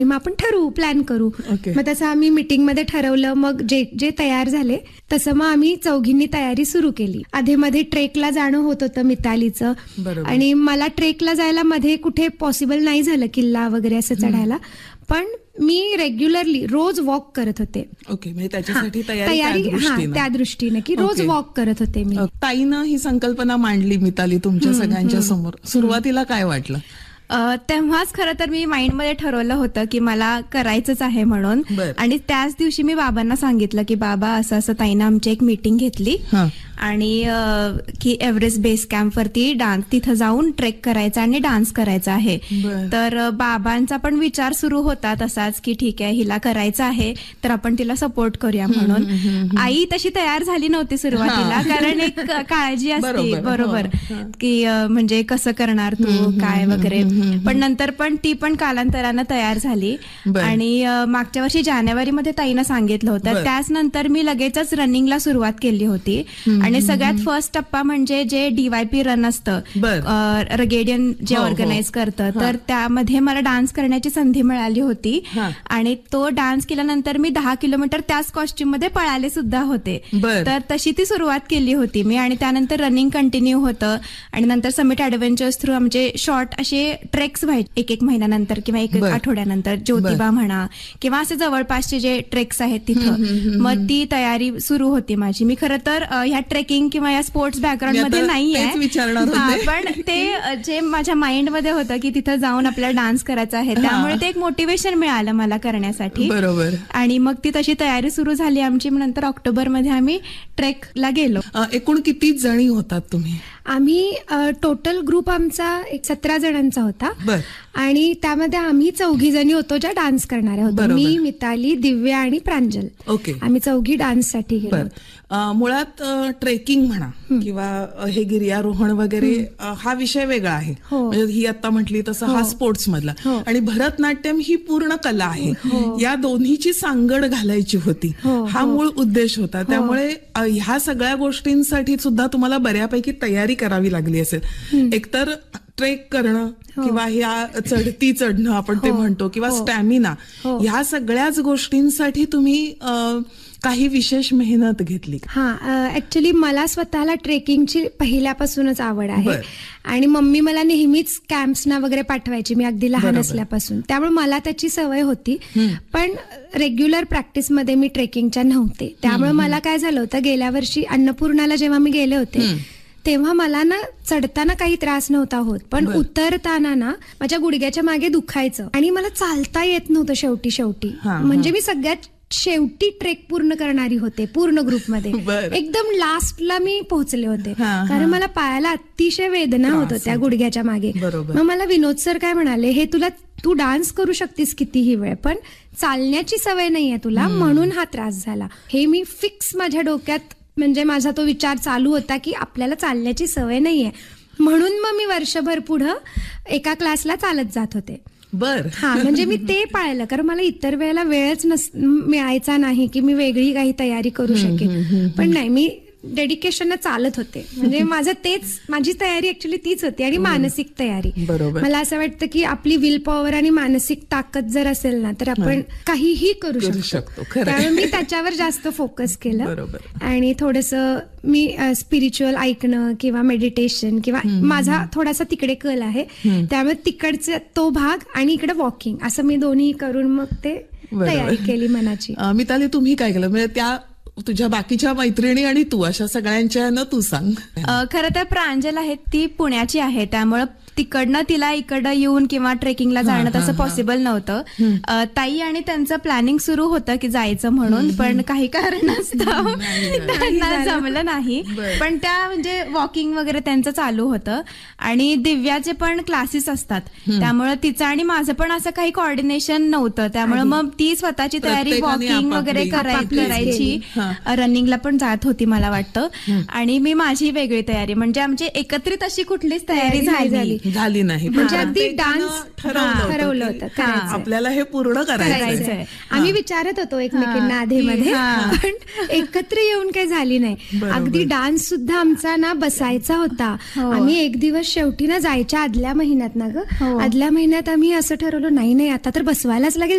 मग आपण ठरवू, प्लॅन करू. मग तसं आम्ही मीटिंगमध्ये ठरवलं. मग जे जे तयार झाले तसं मग आम्ही चौघींनी तयारी सुरू केली. आधीमध्ये ट्रेकला जाणं होत होतं मितालीचं, आणि मला ट्रेकला जायला मध्ये कुठे पॉसिबल नाही झालं किल्ला वगैरे असं चढायला, पण मी रेग्युलरली रोज वॉक करत होते. म्हणजे त्याच्यासाठी तयारी त्या दृष्टीने की रोज वॉक करत होते मी. ताईनं ही संकल्पना मांडली मिताली तुमच्या सगळ्यांच्या समोर, सुरुवातीला काय वाटलं? तेव्हाच खरं तर मी माइंडमध्ये ठरवलं होतं की मला करायचंच आहे म्हणून. आणि त्याच दिवशी मी बाबांना सांगितलं की बाबा असं असं ताईनं आमची एक मीटिंग घेतली आणि की एव्हरेस्ट बेस कॅम्प वरती डान्स, तिथं जाऊन ट्रेक करायचा आणि डान्स करायचा आहे. तर बाबांचा पण विचार सुरू होता तसाच की ठीक आहे, हिला करायचं आहे तर आपण तिला सपोर्ट करूया म्हणून. आई तशी तयार झाली नव्हती सुरुवातीला, कारण एक काळजी असते बरोबर की म्हणजे कसं करणार तू काय वगैरे. पण नंतर पण ती पण कालांतरानं तयार झाली. आणि मागच्या वर्षी जानेवारीमध्ये ताईनं सांगितलं होतं, त्याच नंतर मी लगेचच रनिंगला सुरुवात केली होती. आणि सगळ्यात फर्स्ट टप्पा म्हणजे जे DYP रन असतं, रगेडियन जे ऑर्गनाईज करतं, तर त्यामध्ये मला डान्स करण्याची संधी मिळाली होती. आणि तो डान्स केल्यानंतर मी 10 किलोमीटर त्याच कॉस्ट्युम मध्ये पळाले सुद्धा होते. तर तशी ती सुरुवात केली होती मी. आणि त्यानंतर रनिंग कंटिन्यू होतं. आणि नंतर समिट ऍडव्हेंचर्स थ्रू आमचे शॉर्ट असे ट्रेक्स व्हायचे एक महिन्यानंतर किंवा एक आठवड्यानंतर, ज्योतिबा म्हणा किंवा असे जवळपासचे जे ट्रेक्स आहेत तिथं. मग ती तयारी सुरू होती माझी. मी खरं तर ह्या ट्रेकिंग किंवा या स्पोर्ट्स बॅकग्राऊंड मध्ये नाहीये, पण ते जे माझ्या माइंड मध्ये होतं की तिथं जाऊन आपल्याला डान्स करायचा आहे, त्यामुळे ते एक मोटिवेशन मिळालं मला करण्यासाठी. बरोबर. आणि मग ती तशी तयारी सुरू झाली आमची. नंतर ऑक्टोबरमध्ये आम्ही ट्रेकला गेलो. एकूण किती जणी होतात तुम्ही? आम्ही टोटल ग्रुप आमचा 17 जणांचा होता. आणि त्यामध्ये आम्ही 4 जणी होतो ज्या डान्स करणाऱ्या होतो. मी, मिताली, दिव्या आणि प्रांजल. आम्ही 4 डान्ससाठी गेलो. मुळात ट्रेकिंग म्हणा किंवा हे गिर्यारोहण वगैरे हा विषय वेगळा आहे. म्हणजे ही आता म्हटली तसं हा स्पोर्ट्स मधला. आणि भरतनाट्यम ही पूर्ण कला आहे. या दोन्हीची सांगड घालायची होती, हा मूळ उद्देश होता. त्यामुळे ह्या सगळ्या गोष्टींसाठी सुद्धा तुम्हाला बऱ्यापैकी तयारी करावी लागली असेल. एकतर ट्रेक करणं किंवा ह्या चढती चढणं आपण ते म्हणतो, किंवा स्टॅमिना, ह्या सगळ्याच गोष्टींसाठी तुम्ही काही विशेष मेहनत घेतली? ऍक्च्युली मला स्वतःला ट्रेकिंगची पहिल्यापासूनच आवड आहे. आणि मम्मी मला नेहमीच कॅम्प्सना वगैरे पाठवायची, मी अगदी लहान असल्यापासून. त्यामुळे मला त्याची सवय होती. पण रेग्युलर प्रॅक्टिसमध्ये मी ट्रेकिंगच्या नव्हते. त्यामुळे मला काय झालं होतं, गेल्या वर्षी अन्नपूर्णाला जेव्हा मी गेले होते तेव्हा मला ना चढताना काही त्रास नव्हता होत, पण उतरताना ना माझ्या गुडघ्याच्या मागे दुखायचं आणि मला चालता येत नव्हतं शेवटी. म्हणजे मी सगळ्यात शेवटी ट्रेक पूर्ण करणारी होते पूर्ण ग्रुपमध्ये. एकदम लास्टला मी पोहोचले होते, कारण मला पायाला अतिशय वेदना होत होत्या गुडघ्याच्या मागे. मग मला विनोद सर काय म्हणाले, हे तू डान्स करू शकतीस कितीही वेळ, पण चालण्याची सवय नाहीये तुला, म्हणून हा त्रास झाला. हे मी फिक्स माझ्या डोक्यात, म्हणजे माझा तो विचार चालू होता की आपल्याला चालण्याची सवय नाहीये. म्हणून मग मी वर्षभर पुढं एका क्लासला चालत जात होते. म्हणजे मी ते पाळलं, कारण मला इतर वेळेला वेळच मिळायचा नाही की मी वेगळी काही तयारी करू शकेन. पण नाही, मी डेडिकेशनने चालत होते. म्हणजे माझी तयारी ऍक्च्युली तीच होती. आणि मानसिक तयारी. मला असं वाटतं की आपली विल पॉवर आणि मानसिक ताकद जर असेल ना तर आपण काहीही करू शकतो. त्यामुळे मी त्याच्यावर जास्त फोकस केलं. आणि थोडंसं मी स्पिरिच्युअल ऐकणं किंवा मेडिटेशन, किंवा माझा थोडासा तिकडे कल आहे, त्यामुळे तिकडचा तो भाग आणि इकडे वॉकिंग, असं मी दोन्ही करून मग ते तयारी केली मनाची. मिताली, तुम्ही काय केलं? म्हणजे त्या तुझ्या बाकीच्या मैत्रिणी आणि तू अशा सगळ्यांच्या ना तू सांग. खरं तर प्रांजल आहे ती पुण्याची आहे, त्यामुळं तिकडनं तिला इकडं येऊन किंवा ट्रेकिंगला जाणं तसं पॉसिबल नव्हतं. ताई आणि त्यांचं प्लॅनिंग सुरू होतं की जायचं म्हणून, पण काही कारणास्तव त्यांना जमलं नाही. पण त्या म्हणजे वॉकिंग वगैरे त्यांचं चालू होतं. आणि दिव्याचे पण क्लासेस असतात, त्यामुळे तिचं आणि माझं पण असं काही कोऑर्डिनेशन नव्हतं. त्यामुळे मग ती स्वतःची तयारी वॉकिंग वगैरे करायची, रनिंगला पण जात होती मला वाटतं. आणि मी माझी वेगळी तयारी, म्हणजे आमची एकत्रित अशी कुठलीच तयारी झाली. झाली नाही. म्हणजे अगदी डान्स ठरवलं होतं आपल्याला हे पूर्ण करायचंय. आम्ही विचारत होतो एकमेकींना आधीमध्ये, पण एकत्र येऊन काही झाली नाही. अगदी डान्स सुद्धा आमचा ना बसायचा होता. आम्ही एक दिवस शेवटी ना जायच्या आदल्या महिन्यात ना ग, आदल्या महिन्यात आम्ही असं ठरवलं, नाही आता तर बसवायलाच लागेल